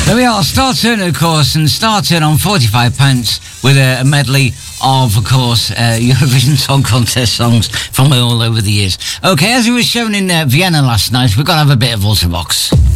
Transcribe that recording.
There we are, Star Turner, of course, and Star Turner on 45 pence with a medley of course, Eurovision Song Contest songs from all over the years. Okay, as it was shown in Vienna last night, we've got to have a bit of Ultravox.